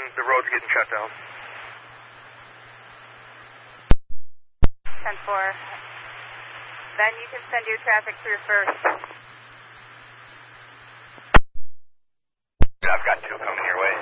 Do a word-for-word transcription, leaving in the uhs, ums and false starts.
the road's getting shut down. ten four. Then you can send your traffic through first. I've got two coming your way.